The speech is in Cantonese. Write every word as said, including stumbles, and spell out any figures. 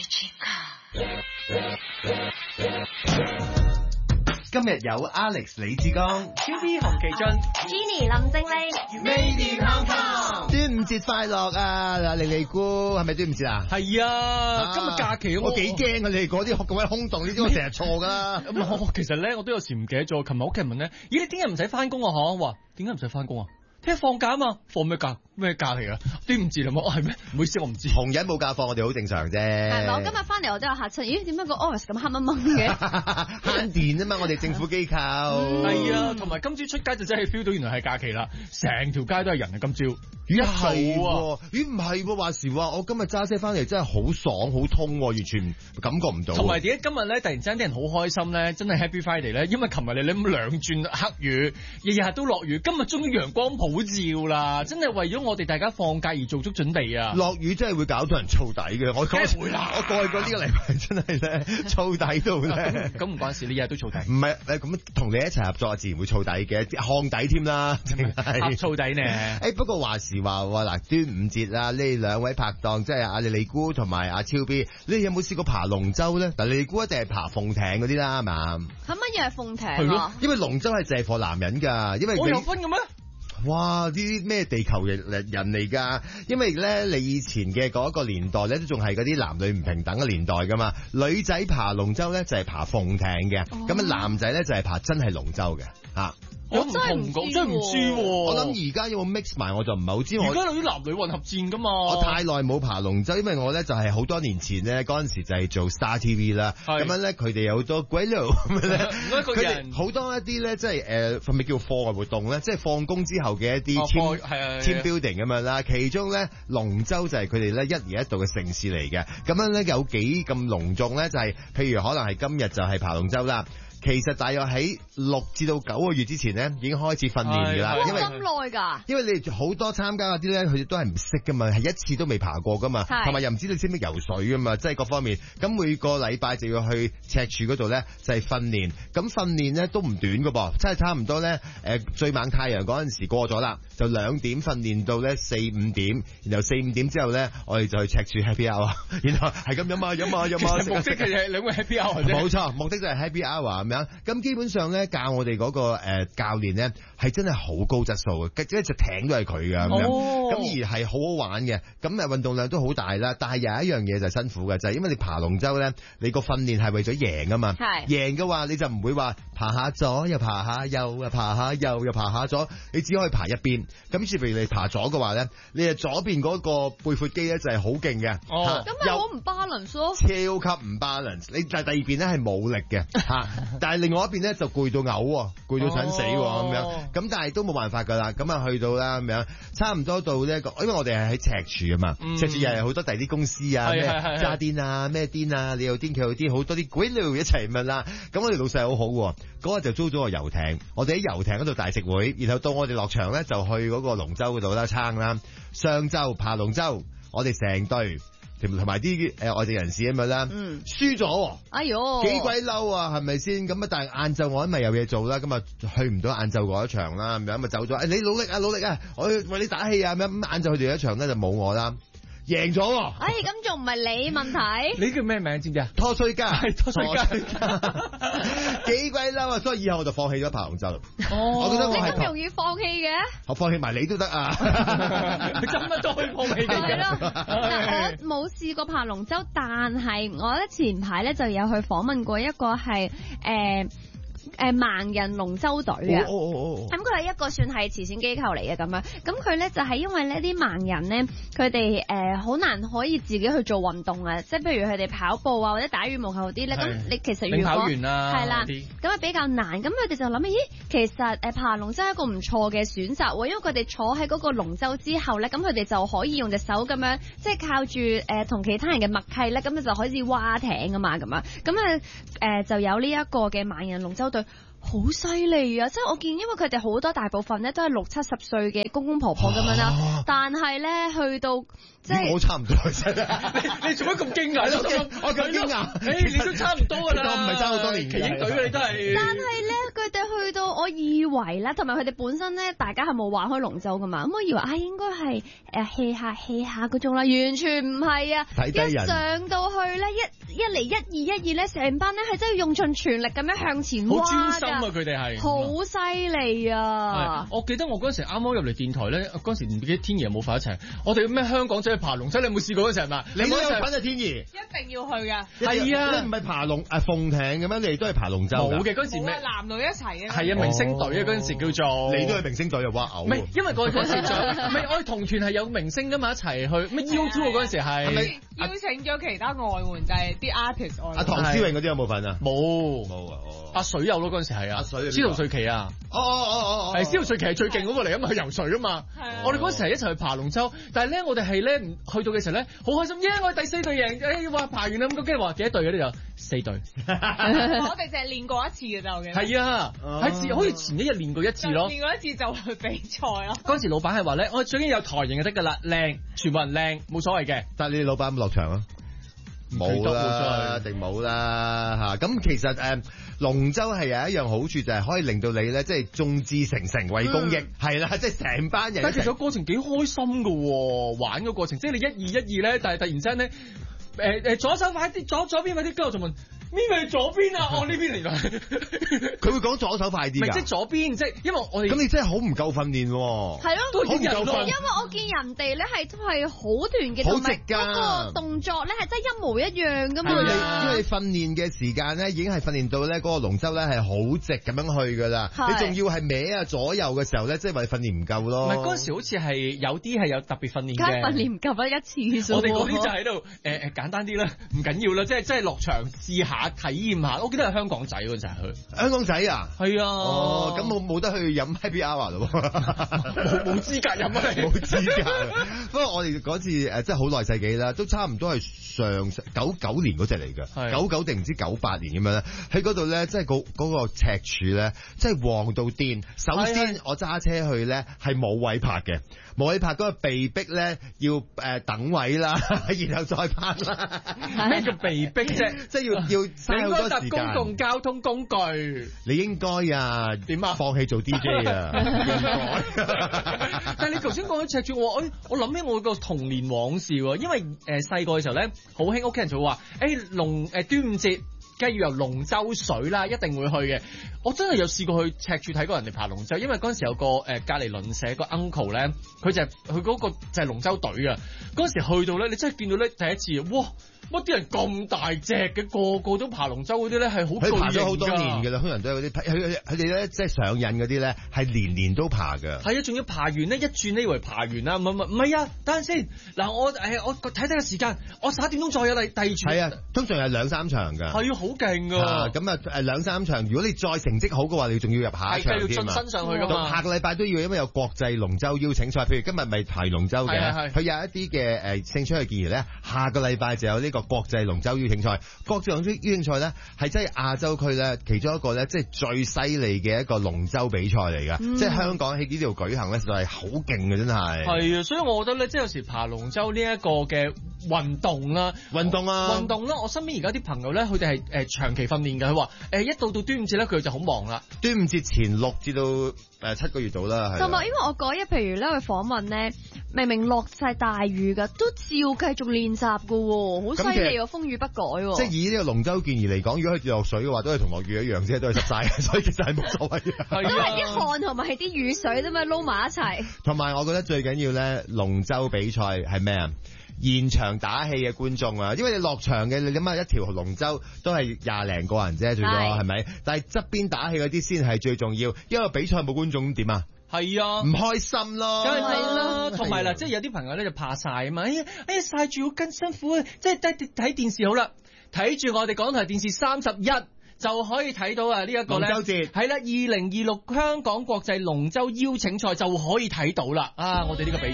今日有 Alex 李志剛、 Q B 洪其俊、 Jenny 林正麗、 Made in Hong Kong。端午節快樂啊！嗱，莉莉姑係咪端午節啊？ 係啊，今日假期我幾驚啊！你哋嗰啲咁鬼空洞，呢啲我成日錯噶啦。 咁我其實咧，我都有時唔記得咗。琴日屋企人問咧，咦，你點解唔使翻工啊？嗬，話點解唔使翻工啊？聽日放假啊嘛，放咩假？咩假嚟噶？端午節啦嘛，係咩？唔好意思，我唔知。 紅人冇假放，我哋好正常啫。 係我今日翻嚟我都有嚇親，咦？點解個 office 咁黑掹掹嘅？ 慳電啊嘛，我哋政府機構。 係啊，同埋今朝出街就真係 feel 到原來係假期啦，成條街都係人啊！今朝。 咦係喎，咦唔係喎，話時話我今日揸車翻嚟真係好爽好通，完全感覺唔到。 同埋點解今日咧突然之間啲人好開心咧？真係 Happy Friday 咧，因為琴日你諗兩轉黑雨，日日都落雨，今日終於陽光普照啦！真係為咗我哋大家放假而做足準備啊！ 落雨真係會搞到人燥底嘅，我講會啦， 我過去過呢個禮拜真係咧燥底到咧。 咁唔關事，你日日都燥底。 唔係誒，咁同你一齊合作，自然會燥底嘅，烘底添啦， 係燥底呢。 誒不過話時話嗱，端午節啊，呢兩位拍檔即係阿莉莉姑同埋阿超 B，你哋有冇試過爬龍舟咧？嗱，莉莉姑一定係爬鳳艇嗰啲啦，係嘛？ 係乜嘢係鳳艇啊？ 係咯， 因為龍舟係借貨男人㗎，因為我有分嘅咩？ 哇！呢啲咩地球人人嚟㗎？因為咧，你以前嘅嗰個年代咧，都仲係嗰啲男女唔平等嘅年代㗎嘛。女仔爬龍舟咧就係爬鳳艇嘅，咁啊、哦、男仔咧就係爬真係龍舟嘅嚇。 我真係唔知，真係唔知喎。 我諗而家有冇 mix 埋我就唔係好知。 而家有啲男女混合戰㗎嘛。 我太耐冇爬龍舟，因為我咧就係好多年前咧嗰陣時就係做 Star T V 啦。咁樣咧佢哋有好多鬼佬咁樣咧，佢哋好多一啲咧即係誒係咪叫課外活動咧？即係放工之後嘅一啲 team team building 咁樣啦。其中咧龍舟就係佢哋咧一年一度嘅盛事嚟嘅。咁樣咧有幾咁隆重咧？就係、是、譬如可能係今日就係爬龍舟啦。其實大約喺六至到九個月之前咧，已經開始訓練㗎啦。因為咁耐㗎。因為你哋好多參加嗰啲咧，佢哋都係唔識㗎嘛，係一次都未爬過㗎嘛，同埋又唔知你識唔識游水㗎嘛，即係各方面。咁每個禮拜就要去赤柱嗰度咧，就係訓練。咁訓練咧都唔短㗎噃，即係差唔多咧。誒最猛太陽嗰陣時過咗啦，就兩點訓練到咧四五點，然後四五點之後咧，我哋就去赤柱 happy hour，然後係咁飲啊飲啊飲啊。 目的係兩個 happy hour 啫。冇錯，目的就係 happy hour 咁樣。咁基本上咧教我哋嗰、那個誒、呃、教練咧係真係好高質素嘅，即係隻艇都係佢㗎咁樣，咁、哦、而係好好玩嘅。咁誒運動量都好大啦，但係有一樣嘢就係辛苦嘅，就係、是、因為你爬龍舟咧，你個訓練係為咗贏啊嘛。係贏嘅話你就唔會話爬下左又爬下右又爬下右又爬下左，你只可以爬一邊。咁於是譬如你爬左嘅話咧，你係左邊嗰個背闊肌咧就係好勁嘅。 哦，咁咪好唔 balance 咯。 超級唔 balance， 你但係第二邊咧係冇力嘅嚇，但係另外一邊咧就攰到嘔，攰到想死喎咁樣，咁但係都冇辦法㗎啦，咁啊去到啦咁樣，差唔多到呢一個，因為我哋係喺赤柱啊嘛，嗯、赤柱又係好多第啲公司啊，咩渣甸啊，咩甸啊，你又甸佢又甸，好多啲鬼佬一齊問啦，咁我哋老細好好喎，嗰日就租咗個遊艇，我哋喺遊艇嗰度大食會，然後到我哋落場咧就去嗰個龍舟嗰度啦撐啦，上晝爬龍舟，我哋成隊。同埋啲誒外地人士咁樣啦，嗯，輸咗，哎呦，幾鬼嬲啊，係咪先？咁啊，但係晏晝我都咪有嘢做啦，咁啊去唔到晏晝嗰一場啦，咁樣咪走咗。誒，你努力啊，努力啊，我要為你打氣啊，咁樣晏晝佢哋一場咧就冇我啦。贏咗喎！ 哎，咁仲唔係你問題？ 你叫咩名知唔知啊？ 拖衰家， 係拖衰家， 幾鬼嬲啊！所以以後我就放棄咗爬龍舟。 哦， 我覺得我係咁容易放棄嘅。 我放棄埋你都得啊！ 你真乜都可以放棄嘅。 係咯，我冇試過爬龍舟，但係我咧前排咧就有去訪問過一個係誒。呃誒盲人龍舟隊啊，咁佢係一個算係慈善機構嚟嘅咁樣，咁佢咧就係因為呢啲盲人咧，佢哋誒好難可以自己去做運動啊，即係譬如佢哋跑步啊或者打羽毛球啲咧，咁你其實如果係啦，咁啊比較難，咁佢哋就諗咦，其實誒爬龍舟係一個唔錯嘅選擇喎，因為佢哋坐喺嗰個龍舟之後咧，咁佢哋就可以用隻手咁樣，即係靠住誒同其他人嘅默契咧，咁你就可以划艇啊嘛，咁啊，咁啊誒就有呢一個嘅盲人龍舟隊。好犀利啊！即係我見，因為佢哋好多大部分咧都係六七十歲嘅公公婆婆咁樣啦，啊、但係咧去到即係我差唔多你你做乜咁驚訝？ 我咁驚訝， 誒你都差唔多㗎啦， 我唔係差好多年， 奇英隊你都係。 但係咧，佢哋去去到我以為咧，同埋佢哋本身咧，大家係冇玩開龍舟噶嘛，咁我以為啊應該係誒 hea 下 hea 下嗰種啦，完全唔係啊！ 睇低人一上到去咧，一一嚟一二一二咧，成班咧係真係用盡全力咁樣向前挖㗎， 好專心啊！佢哋係好犀利啊！ 我記得我嗰陣時啱啱入嚟電台咧，嗰陣時唔記得天怡有冇發一齊，我哋咩香港仔去爬龍舟，你有冇試過嗰陣係嘛？ 你都有份啊，天怡一定要去㗎。 係啊， 你唔係爬龍誒鳳艇嘅咩？你哋都係爬龍舟㗎。 冇嘅嗰陣時咩？ 男女一齊嘅。 係啊，明星隊啊嗰陣時叫做。 你都係明星隊啊！哇嘔。 唔係，因為嗰嗰陣時仲唔係我哋同團係有明星㗎嘛一齊去咩 U two 嗰陣時係。 邀請咗其他外援就係啲 artist 外援。 阿唐詩詠嗰啲有冇份啊？ 冇冇啊！ 阿水有咯嗰陣時係啊。 阿水。 司徒瑞琪啊。 哦哦哦哦。係司徒瑞琪係最勁嗰個嚟啊嘛，去游水啊嘛。我哋嗰陣時係一齊去爬龍舟，但係咧我哋係咧唔去到嘅時候咧，好開心，耶！我哋第四隊贏，誒話爬完啦咁，跟住話幾多隊嗰啲就四隊。 我哋淨係練過一次嘅就嘅。 係啊，係好似前一日練過一次咯。 練過一次就去比賽咯。 嗰陣時老闆係話咧，我最緊要有台型就得㗎啦，靚，全部人靚，冇所謂嘅。 但係你哋老闆有冇落場啊？冇啦，一定冇啦嚇。咁其實誒龍舟係有一樣好處，就係可以令到你咧，即係眾志成城為公益，係啦，即係成班人。 但係其實過程幾開心㗎喎，玩嘅過程，即係你一二一二咧，但係突然之間咧，誒誒左手快啲，左左邊快啲，跟住我就問。邊個係左邊啊？我呢邊嚟㗎。佢會講左手快啲㗎。 即係左邊，即係因為我哋。 咁你真係好唔夠訓練喎。 係咯， 都好唔夠訓。 因為我見人哋咧係都係好團結， 好直㗎。 嗰個動作咧係真係一模一樣㗎嘛。 因為因為你訓練嘅時間咧已經係訓練到咧嗰個龍舟咧係好直咁樣去㗎啦。你仲要係歪啊左右嘅時候咧，即係話訓練唔夠咯。 唔係嗰陣時好似係有啲係有特別訓練嘅。 梗係訓練唔夠啊一次。 我哋嗰啲就喺度誒誒簡單啲啦，唔緊要啦，即係即係落場試下體驗下。我記得係香港仔嗰陣去， 香港仔啊， 係啊， 哦，咁冇冇得去飲 Happy Hour 咯， 冇冇資格飲啊， 冇資格。不過我哋嗰次誒，即係好耐世紀啦，都差唔多係上九九年嗰隻嚟嘅，九九定唔知九八年咁樣咧，喺嗰度咧，即係嗰嗰個赤柱咧，即係旺到癲。首先我揸車去咧係冇位泊嘅。冇位泊嗰個被逼咧，要誒等位啦，然後再拍啦。 咩叫被逼啫？ 即係要要嘥好多時間。你應該搭公共交通工具。 你應該啊，點啊？放棄做 D J 啊？應該。 但係你頭先講起赤柱，我我諗起我個童年往事喎，因為誒細個嘅時候咧，好興屋企人就會話，誒龍誒端午節。梗係要游龍舟水啦，一定會去嘅。我真係有試過去赤柱睇過人哋爬龍舟，因為嗰陣時有個誒、呃、隔離鄰舍個 uncle 咧，佢就係佢嗰個就係龍舟隊啊。嗰陣時去到咧，你真係見到咧第一次，哇！乜啲人咁大隻嘅，個個都爬龍舟嗰啲咧係好巨型㗎。佢爬咗好多年㗎啦，通常都係嗰啲，佢佢佢哋咧即係上癮嗰啲咧係年年都爬㗎。係啊，仲要爬完咧一轉呢以為爬完啦，唔係唔係唔係啊！等陣先，嗱我誒我睇睇個時間，我十一點鐘再有第第二轉。係啊，通常係兩三場㗎。係啊，好勁㗎。咁啊誒兩三場，如果你再成績好嘅話，你仲要入下一場添啊。係要晉身上去㗎嘛。下個禮拜都要，因為有國際龍舟邀請賽，譬如今日咪提龍舟嘅，佢有一啲嘅誒勝出嘅建議咧，下個禮拜就有呢個國際龍舟邀請賽。國際龍舟邀請賽咧係真係亞洲區咧其中一個咧即係最犀利嘅一個龍舟比賽嚟㗎，嗯、即係香港喺呢度舉行咧，實在係好勁嘅，真係。係啊，所以我覺得咧，即係有時爬龍舟呢一個嘅運動啦，運動啊，運動啦。我身邊而家啲朋友咧，佢哋係誒長期訓練嘅。佢話誒一到到端午節咧，佢就好忙啦。端午節前六至到誒七個月到啦，係。同埋因為我嗰日譬如咧去訪問咧，明明落晒大雨㗎，都照繼續練習㗎喎，好犀利喎，風雨不改喎。即係以呢個龍舟健兒嚟講，如果佢跌落水嘅話，都係同落雨一樣啫，都係濕晒，所以其實係冇所謂嘅。係啊，都係啲汗同埋係啲雨水啫嘛，撈埋一齊。同埋我覺得最緊要咧，龍舟比賽係咩啊？現場打氣嘅觀眾啊，因為你落場嘅，你諗下一條龍舟都係廿零個人啫，最多係咪？但係側邊打氣嗰啲先係最重要，因為比賽冇觀眾點啊？係啊，唔開心咯，梗係啦。同埋啦，即係有啲朋友咧就怕曬啊嘛，哎呀哎呀曬住好更辛苦啊！即係睇睇電視好啦，睇住我哋港台電視三十一就可以睇到啊呢一個咧，龍舟節係啦，二零二六香港國際龍舟邀請賽就可以睇到啦啊！我哋呢個比